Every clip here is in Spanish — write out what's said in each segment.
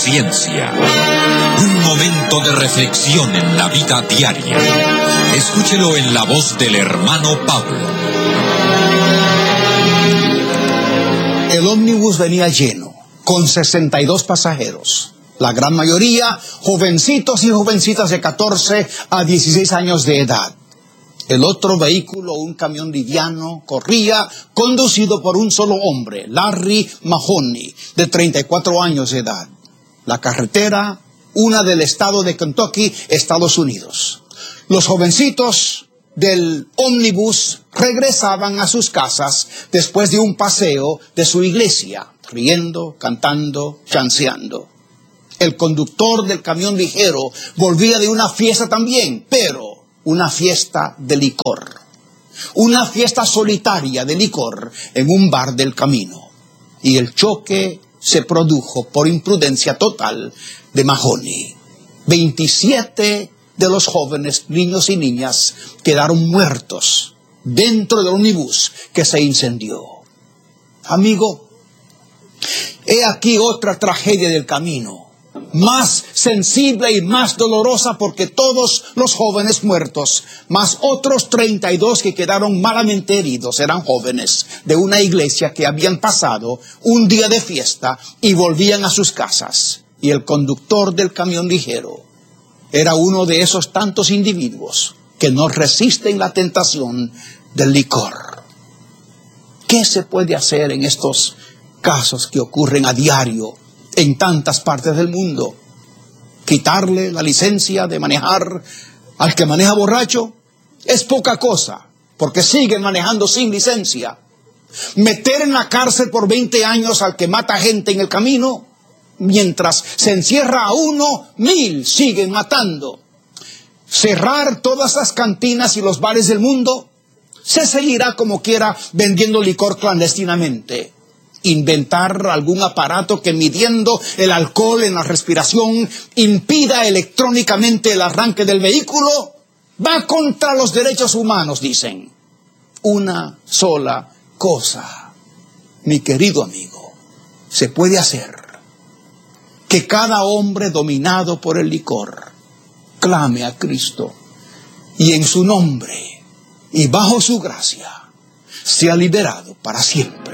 Ciencia. Un momento de reflexión en la vida diaria. Escúchelo en la voz del hermano Pablo. El ómnibus venía lleno, con 62 pasajeros. La gran mayoría, jovencitos y jovencitas de 14 a 16 años de edad. El otro vehículo, un camión liviano, corría, conducido por un solo hombre, Larry Mahoney, de 34 años de edad. La carretera, una del estado de Kentucky, Estados Unidos. Los jovencitos del ómnibus regresaban a sus casas después de un paseo de su iglesia, riendo, cantando, chanceando. El conductor del camión ligero volvía de una fiesta también, pero una fiesta de licor. Una fiesta solitaria de licor en un bar del camino. Y el choque se produjo por imprudencia total de Mahoney. 27 de los jóvenes, niños y niñas, quedaron muertos dentro del ómnibus que se incendió. Amigo, he aquí otra tragedia del camino, más sensible y más dolorosa, porque todos los jóvenes muertos, más otros 32 que quedaron malamente heridos, eran jóvenes de una iglesia que habían pasado un día de fiesta y volvían a sus casas. Y el conductor del camión ligero era uno de esos tantos individuos que no resisten la tentación del licor. ¿Qué se puede hacer en estos casos que ocurren a diario en tantas partes del mundo? ¿Quitarle la licencia de manejar al que maneja borracho? Es poca cosa, porque siguen manejando sin licencia. ¿Meter en la cárcel por 20 años al que mata gente en el camino? Mientras se encierra a uno, 1000 siguen matando. ¿Cerrar todas las cantinas y los bares del mundo? Se seguirá como quiera vendiendo licor clandestinamente. Inventar algún aparato que, midiendo el alcohol en la respiración, impida electrónicamente el arranque del vehículo, va contra los derechos humanos, dicen. Una sola cosa, mi querido amigo, se puede hacer: que cada hombre dominado por el licor clame a Cristo y en su nombre y bajo su gracia sea liberado para siempre.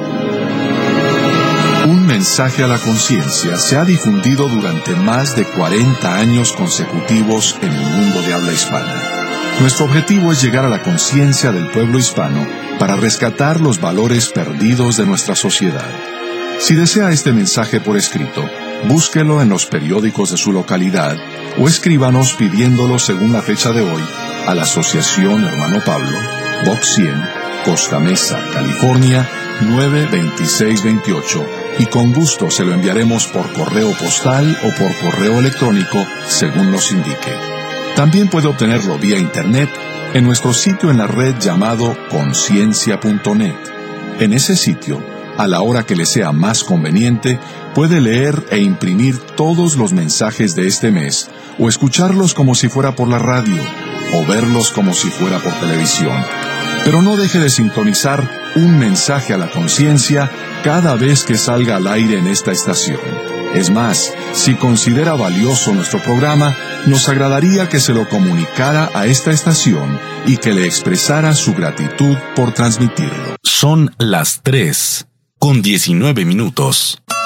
Un mensaje a la conciencia se ha difundido durante más de 40 años consecutivos en el mundo de habla hispana. Nuestro objetivo es llegar a la conciencia del pueblo hispano para rescatar los valores perdidos de nuestra sociedad. Si desea este mensaje por escrito, búsquelo en los periódicos de su localidad o escríbanos pidiéndolo según la fecha de hoy a la Asociación Hermano Pablo, Box 100, Costa Mesa, California, 92628, y con gusto se lo enviaremos por correo postal o por correo electrónico según nos indique. También puede obtenerlo vía internet en nuestro sitio en la red llamado conciencia.net. En ese sitio, a la hora que le sea más conveniente, puede leer e imprimir todos los mensajes de este mes, o escucharlos como si fuera por la radio, o verlos como si fuera por televisión. Pero no deje de sintonizar un mensaje a la conciencia cada vez que salga al aire en esta estación. Es más, si considera valioso nuestro programa, nos agradaría que se lo comunicara a esta estación y que le expresara su gratitud por transmitirlo. Son las 3:19.